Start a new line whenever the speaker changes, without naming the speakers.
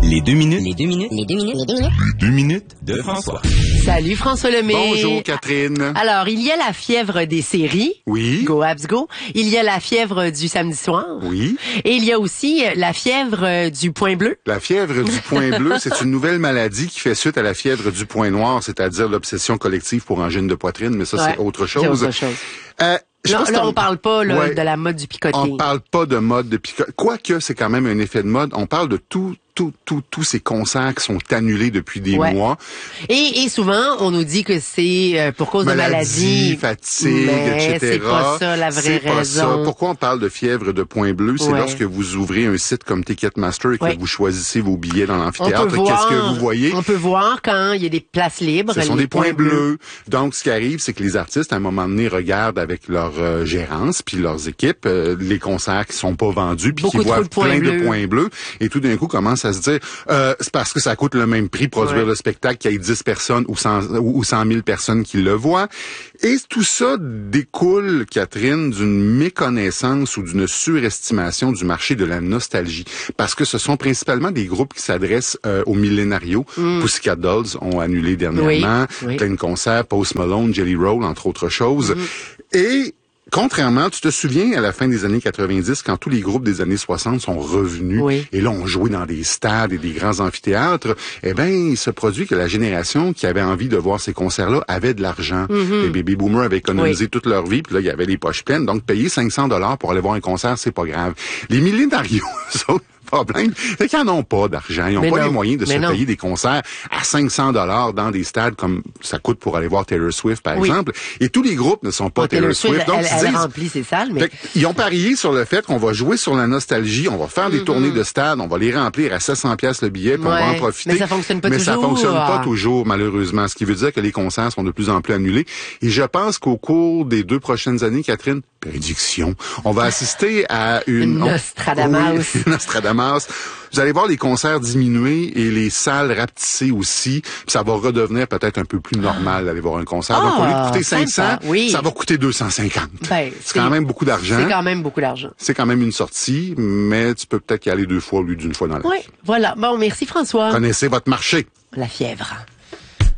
Les 2 minutes.
Les 2 minutes.
Les 2 minutes. Les 2 minutes.
Les 2 minutes de François.
Salut François Lemay.
Bonjour Catherine.
Alors, il y a la fièvre des séries.
Oui.
Go Abs Go. Il y a la fièvre du samedi soir.
Oui.
Et il y a aussi la fièvre du point bleu.
La fièvre du point bleu, c'est une nouvelle maladie qui fait suite à la fièvre du point noir, c'est-à-dire l'obsession collective pour angine de poitrine, mais ça, c'est autre chose.
C'est autre chose. On parle pas de la mode du picoté.
On parle pas de mode de picoté. Quoique, c'est quand même un effet de mode. On parle de tous ces concerts qui sont annulés depuis des mois.
Et souvent, on nous dit que c'est pour cause de maladie,
fatigue,
mais
etc.
c'est pas ça la vraie raison.
Pourquoi on parle de fièvre de point bleu? C'est lorsque vous ouvrez un site comme Ticketmaster et que vous choisissez vos billets dans l'amphithéâtre. Qu'est-ce que vous voyez?
On peut voir quand il y a des places libres.
Ce sont des points bleus. Donc, ce qui arrive, c'est que les artistes, à un moment donné, regardent avec leur gérance puis leurs équipes les concerts qui sont pas vendus puis qui voient plein de points bleus et tout d'un coup commencent à se dire c'est parce que ça coûte le même prix produire le spectacle qu'il y ait 10 personnes ou 100 000 personnes qui le voient. Et tout ça découle, Catherine, d'une méconnaissance ou d'une surestimation du marché de la nostalgie. Parce que ce sont principalement des groupes qui s'adressent aux millénarios. Pussycat Dolls ont annulé dernièrement. Plein de concerts, Post Malone, Jelly Roll, entre autres choses. Et contrairement, tu te souviens, à la fin des années 90, quand tous les groupes des années 60 sont revenus, et là, on jouait dans des stades et des grands amphithéâtres, eh ben, il se produit que la génération qui avait envie de voir ces concerts-là avait de l'argent. Les baby boomers avaient économisé toute leur vie, puis là, il y avait les poches pleines. Donc, payer 500 $ pour aller voir un concert, c'est pas grave. Les millénarios, problème, c'est qu'ils n'en ont pas d'argent. Ils n'ont pas les moyens de se payer des concerts à 500 $ dans des stades comme ça coûte pour aller voir Taylor Swift, par exemple. Et tous les groupes ne sont pas Taylor Swift. Donc,
elle remplit ses salles, mais...
Ils ont parié sur le fait qu'on va jouer sur la nostalgie, on va faire des tournées de stades, on va les remplir à 700 $ le billet, puis on va en profiter.
Mais ça fonctionne pas toujours.
Mais ça fonctionne pas toujours, malheureusement. Ce qui veut dire que les concerts sont de plus en plus annulés. Et je pense qu'au cours des 2 prochaines années, Catherine, prédiction, on va assister à une
Nostradamus.
Nostradamus. Vous allez voir les concerts diminuer et les salles rapetisser aussi. Puis ça va redevenir peut-être un peu plus normal d'aller voir un concert. Donc, au lieu de coûter 500, ça va coûter 250. C'est quand même beaucoup d'argent.
C'est quand même beaucoup d'argent.
C'est quand même une sortie, mais tu peux peut-être y aller 2 fois au lieu d'une fois dans la vie.
Oui, voilà. Bon, merci François.
Connaissez votre marché.
La fièvre.